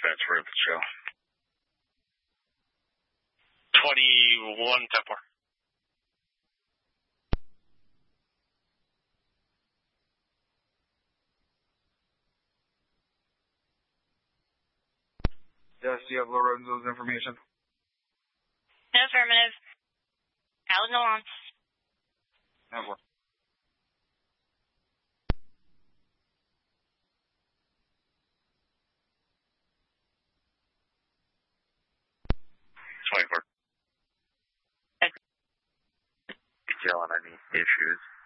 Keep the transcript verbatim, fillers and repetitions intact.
transfer at the show. twenty-one, ten four. Yes, do you have Lorenzo's information? No, affirmative. Out in the launch. Never. twenty-four. Detail on any issues.